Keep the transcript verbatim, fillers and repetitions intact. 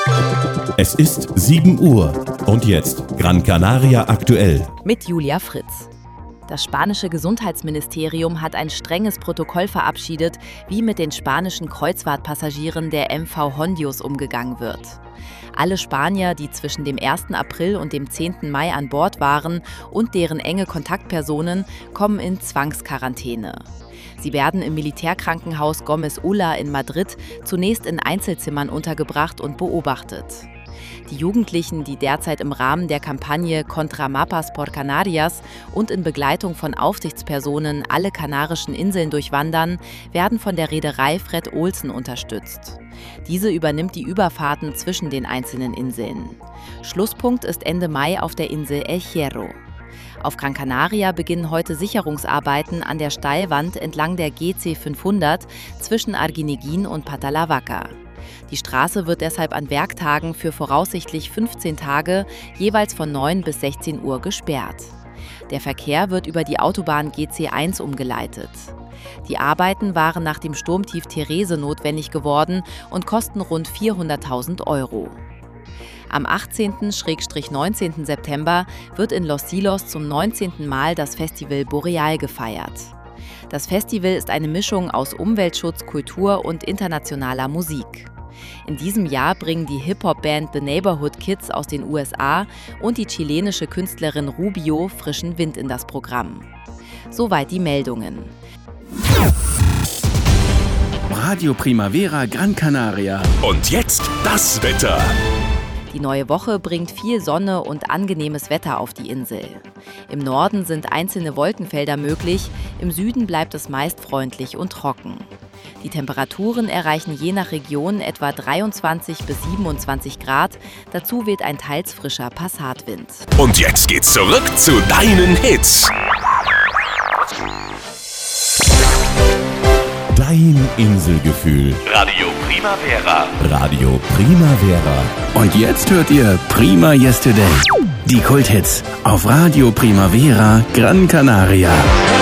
Es ist sieben Uhr und jetzt Gran Canaria aktuell. Mit Julia Fritz. Das spanische Gesundheitsministerium hat ein strenges Protokoll verabschiedet, wie mit den spanischen Kreuzfahrtpassagieren der M V Hondius umgegangen wird. Alle Spanier, die zwischen dem ersten April und dem zehnten Mai an Bord waren und deren enge Kontaktpersonen, kommen in Zwangsquarantäne. Sie werden im Militärkrankenhaus Gómez Ulla in Madrid zunächst in Einzelzimmern untergebracht und beobachtet. Die Jugendlichen, die derzeit im Rahmen der Kampagne Contra Mapas por Canarias und in Begleitung von Aufsichtspersonen alle kanarischen Inseln durchwandern, werden von der Reederei Fred Olsen unterstützt. Diese übernimmt die Überfahrten zwischen den einzelnen Inseln. Schlusspunkt ist Ende Mai auf der Insel El Hierro. Auf Gran Canaria beginnen heute Sicherungsarbeiten an der Steilwand entlang der G C fünfhundert zwischen Arguineguín und Patalavaca. Die Straße wird deshalb an Werktagen für voraussichtlich fünfzehn Tage jeweils von neun bis sechzehn Uhr gesperrt. Der Verkehr wird über die Autobahn G C eins umgeleitet. Die Arbeiten waren nach dem Sturmtief Therese notwendig geworden und kosten rund vierhunderttausend Euro. Am achtzehnten bis neunzehnten September wird in Los Silos zum neunzehnten Mal das Festival Boreal gefeiert. Das Festival ist eine Mischung aus Umweltschutz, Kultur und internationaler Musik. In diesem Jahr bringen die Hip-Hop-Band The Neighborhood Kids aus den U S A und die chilenische Künstlerin Rubio frischen Wind in das Programm. Soweit die Meldungen. Radio Primavera Gran Canaria. Und jetzt das Wetter. Die neue Woche bringt viel Sonne und angenehmes Wetter auf die Insel. Im Norden sind einzelne Wolkenfelder möglich, im Süden bleibt es meist freundlich und trocken. Die Temperaturen erreichen je nach Region etwa dreiundzwanzig bis siebenundzwanzig Grad, dazu weht ein teils frischer Passatwind. Und jetzt geht's zurück zu deinen Hits. Dein Inselgefühl. Radio Primavera. Radio Primavera. Und jetzt hört ihr Prima Yesterday. Die Kulthits auf Radio Primavera Gran Canaria.